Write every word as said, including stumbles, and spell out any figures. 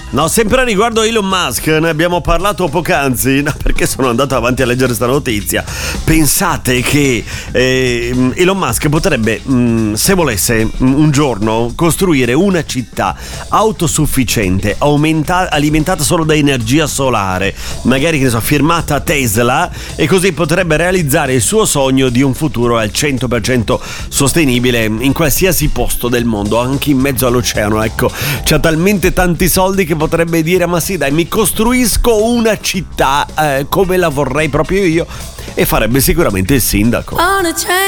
No, sempre riguardo Elon Musk, ne abbiamo parlato poc'anzi, no, perché sono andato avanti a leggere questa notizia. Pensate che eh, Elon Musk potrebbe, mh, se volesse, mh, un giorno costruire una città autosufficiente, aumenta- alimentata solo da energia solare, magari, che ne so, firmata a Tesla, e così potrebbe realizzare il suo sogno di un futuro al cento per cento sostenibile in qualsiasi posto del mondo, anche in mezzo all'oceano. Ecco, c'ha talmente tanti soldi che potrebbe dire: ma sì, dai, mi costruisco una città eh, come la vorrei proprio io, e farebbe sicuramente il sindaco.